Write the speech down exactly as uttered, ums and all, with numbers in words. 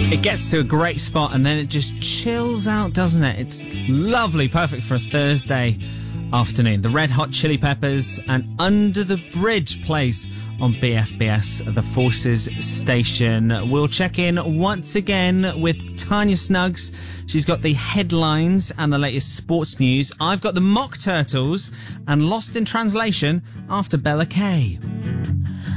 It gets to a great spot and then it just chills out, doesn't it? It's lovely, perfect for a Thursday afternoon. The Red Hot Chili Peppers and Under the Bridge plays on B F B S, the Forces station. We'll check in once again with Tanya Snuggs. She's got the headlines and the latest sports news. I've got the Mock Turtles and Lost in Translation after Bella Kay.